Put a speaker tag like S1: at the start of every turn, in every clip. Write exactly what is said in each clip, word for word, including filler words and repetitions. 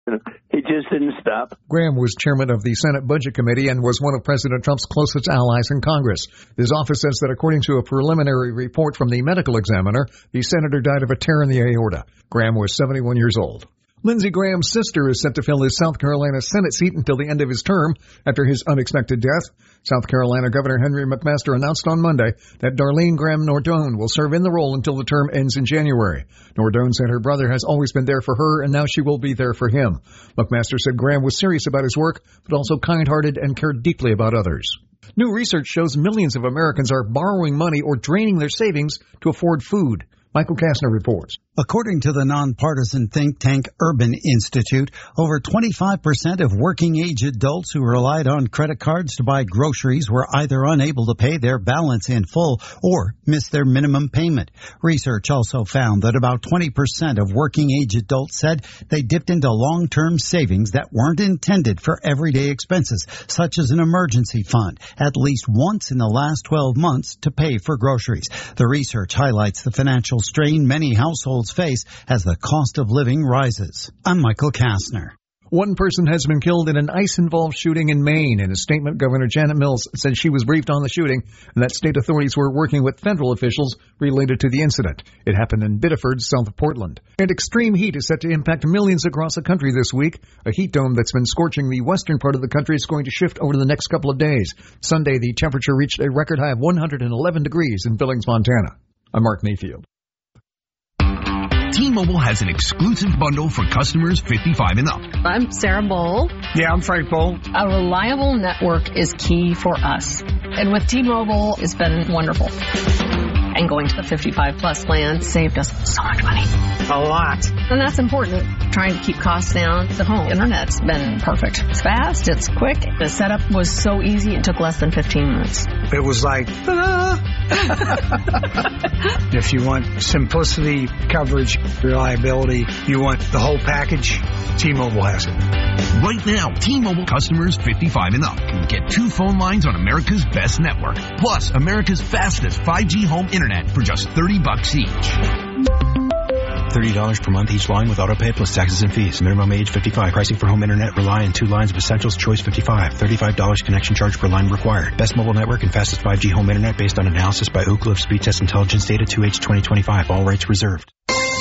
S1: He just didn't stop.
S2: Graham was chairman of the Senate Budget Committee and was one of President Trump's closest allies in Congress. His office says that according to a preliminary report from the medical examiner, the senator died of a tear in the aorta. Graham was seventy-one years old. Lindsey Graham's sister is set to fill his South Carolina Senate seat until the end of his term after his unexpected death. South Carolina Governor Henry McMaster announced on Monday that Darlene Graham Nordone will serve in the role until the term ends in January. Nordone said her brother has always been there for her, and now she will be there for him. McMaster said Graham was serious about his work, but also kind-hearted and cared deeply about others. New research shows millions of Americans are borrowing money or draining their savings to afford food. Michael Kastner reports.
S3: According to the nonpartisan think tank Urban Institute, over twenty-five percent of working-age adults who relied on credit cards to buy groceries were either unable to pay their balance in full or missed their minimum payment. Research also found that about twenty percent of working-age adults said they dipped into long-term savings that weren't intended for everyday expenses, such as an emergency fund, at least once in the last twelve months to pay for groceries. The research highlights the financial strain many households face as the cost of living rises. I'm Michael Kastner.
S2: One person has been killed in an ICE-involved shooting in Maine. In a statement, Governor Janet Mills said she was briefed on the shooting and that state authorities were working with federal officials related to the incident. It happened in Biddeford, south of Portland. And extreme heat is set to impact millions across the country this week. A heat dome that's been scorching the western part of the country is going to shift over the next couple of days. Sunday, the temperature reached a record high of one hundred eleven degrees in Billings, Montana. I'm Mark Mayfield.
S4: T-Mobile has an exclusive bundle for customers fifty-five and up.
S5: I'm Sarah Bowl.
S6: Yeah, I'm Frank Bowl.
S5: A reliable network is key for us. And with T-Mobile, it's been wonderful. And going to the fifty-five plus plan saved us so much money.
S6: A lot.
S5: And that's important. Trying to keep costs down. The home internet's been perfect. It's fast. It's quick. The setup was so easy. It took less than fifteen minutes.
S6: It was like, ta-da! If you want simplicity, coverage, reliability, you want the whole package, T-Mobile has it.
S4: Right now, T-Mobile customers fifty-five and up can get two phone lines on America's best network, plus America's fastest five G home internet for just thirty bucks each.
S7: thirty dollars per month each line with autopay plus taxes and fees. Minimum age fifty-five. Pricing for home internet rely on two lines of Essentials Choice fifty-five. thirty-five dollars connection charge per line required. Best mobile network and fastest five G home internet based on analysis by Ookla of Speed Test Intelligence data two H twenty twenty-five. All rights reserved.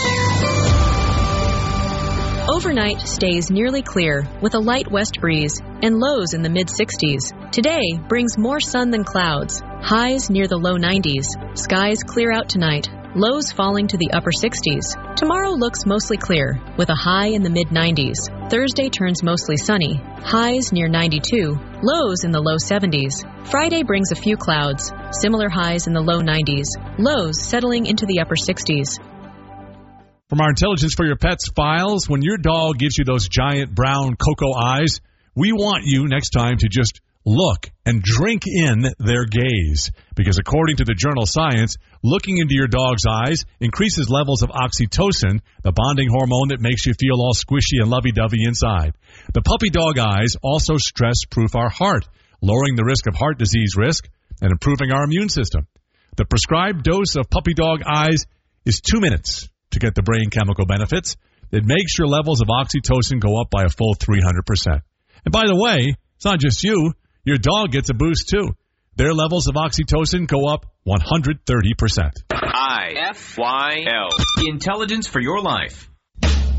S8: Overnight stays nearly clear with a light west breeze and lows in the mid sixties. Today brings more sun than clouds. Highs near the low nineties. Skies clear out tonight. Lows falling to the upper sixties. Tomorrow looks mostly clear, with a high in the mid nineties. Thursday turns mostly sunny. Highs near ninety-two. Lows in the low seventies. Friday brings a few clouds. Similar highs in the low nineties. Lows settling into the upper sixties.
S9: From our Intelligence for Your Pets files, when your dog gives you those giant brown cocoa eyes, we want you next time to just look and drink in their gaze. Because according to the journal Science, looking into your dog's eyes increases levels of oxytocin, the bonding hormone that makes you feel all squishy and lovey-dovey inside. The puppy dog eyes also stress-proof our heart, lowering the risk of heart disease risk and improving our immune system. The prescribed dose of puppy dog eyes is two minutes to get the brain chemical benefits. It makes your levels of oxytocin go up by a full three hundred percent. And by the way, it's not just you. Your dog gets a boost, too. Their levels of oxytocin go up one hundred thirty percent.
S10: I F Y L. Intelligence for your life.